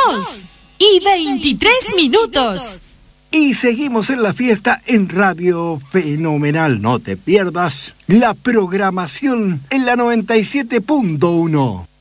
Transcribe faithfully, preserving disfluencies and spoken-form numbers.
dos y veintitrés minutos. Y seguimos en la fiesta en Radio Fenomenal. No te pierdas la programación en la noventa y siete punto uno.